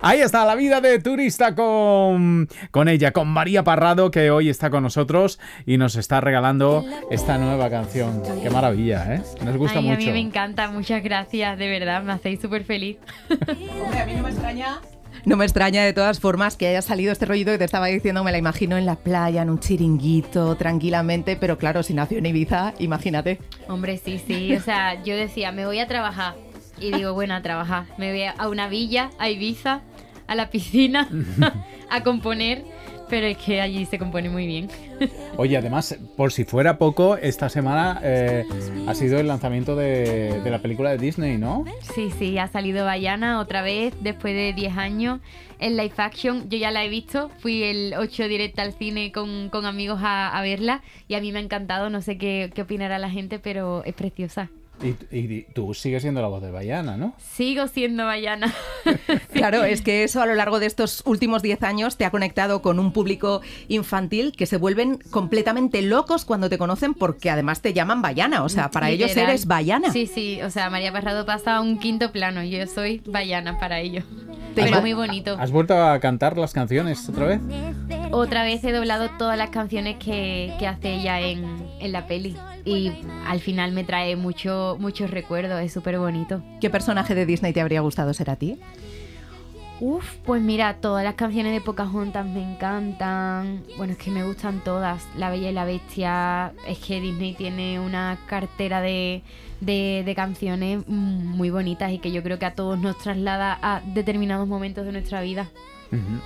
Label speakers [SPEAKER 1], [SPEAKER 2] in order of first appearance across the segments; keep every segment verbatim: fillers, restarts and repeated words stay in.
[SPEAKER 1] Ahí está, la vida de turista con, con ella, con María Parrado, que hoy está con nosotros y nos está regalando esta nueva canción. Qué maravilla, ¿eh? Nos gusta
[SPEAKER 2] Ay,
[SPEAKER 1] mucho.
[SPEAKER 2] A mí me encanta, muchas gracias, de verdad, me hacéis súper feliz.
[SPEAKER 3] Hombre, a mí no me extraña. No me extraña de todas formas que haya salido este rollito que te estaba diciendo, me la imagino en la playa, en un chiringuito, tranquilamente, pero claro, si nació en Ibiza, imagínate.
[SPEAKER 2] Hombre, sí, sí, o sea, yo decía, me voy a trabajar, y digo, bueno, a trabajar, me voy a una villa, a Ibiza, a la piscina, a componer, pero es que allí se compone muy bien.
[SPEAKER 1] Oye, además, por si fuera poco, esta semana eh, ha sido el lanzamiento de, de la película de Disney, ¿no?
[SPEAKER 2] Sí, sí, ha salido Vaiana otra vez, después de diez años, en live action. Yo ya la he visto, fui el ocho directa al cine con, con amigos a, a verla, y a mí me ha encantado, no sé qué, qué opinará la gente, pero es preciosa.
[SPEAKER 1] Y, y tú sigues siendo la voz de Vaiana, ¿no?
[SPEAKER 2] Sigo siendo Vaiana.
[SPEAKER 3] Claro, es que eso a lo largo de estos últimos diez años te ha conectado con un público infantil que se vuelven completamente locos cuando te conocen porque además te llaman Vaiana, o sea, para
[SPEAKER 2] Literal.
[SPEAKER 3] ellos eres Vaiana.
[SPEAKER 2] Sí, sí, o sea, María Parrado pasa a un quinto plano, yo soy Vaiana para ellos.
[SPEAKER 3] Te
[SPEAKER 2] Pero
[SPEAKER 3] ima-
[SPEAKER 2] muy bonito.
[SPEAKER 1] ¿Has vuelto a cantar las canciones otra vez?
[SPEAKER 2] Otra vez he doblado todas las canciones que, que hace ella en, en la peli. Y al final me trae mucho, muchos recuerdos, es súper bonito.
[SPEAKER 3] ¿Qué personaje de Disney te habría gustado ser a ti?
[SPEAKER 2] Uf, pues mira, todas las canciones de Pocahontas me encantan. Bueno, es que me gustan todas. La Bella y la Bestia. Es que Disney tiene una cartera de, de, de canciones muy bonitas y que yo creo que a todos nos traslada a determinados momentos de nuestra vida.
[SPEAKER 1] Uh-huh.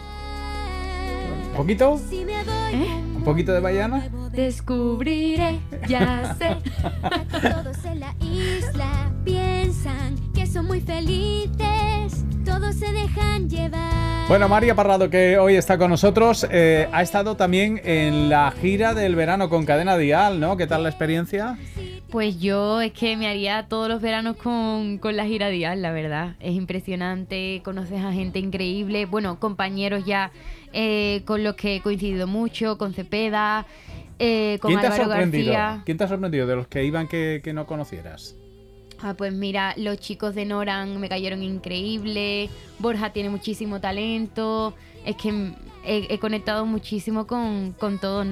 [SPEAKER 1] ¿Un poquito?
[SPEAKER 2] ¿Eh?
[SPEAKER 1] ¿Un poquito de Vaiana?
[SPEAKER 2] Descubriré, ya sé.
[SPEAKER 4] Todos en la isla piensan que son muy felices, todos se dejan llevar.
[SPEAKER 1] Bueno, María Parrado, que hoy está con nosotros, eh, ha estado también en la gira del verano con Cadena Dial, ¿no? ¿Qué tal la experiencia?
[SPEAKER 2] Pues yo es que me haría todos los veranos con, con la gira Dial, la verdad. Es impresionante, conoces a gente increíble, bueno, compañeros ya eh, con los que he coincidido mucho, con Cepeda, eh, con
[SPEAKER 1] ¿Quién te ha
[SPEAKER 2] Álvaro
[SPEAKER 1] sorprendido?
[SPEAKER 2] García.
[SPEAKER 1] ¿Quién te ha sorprendido de los que iban que, que no conocieras?
[SPEAKER 2] Ah, pues mira, los chicos de Noran me cayeron increíbles, Borja tiene muchísimo talento, es que he, he conectado muchísimo con, con todos.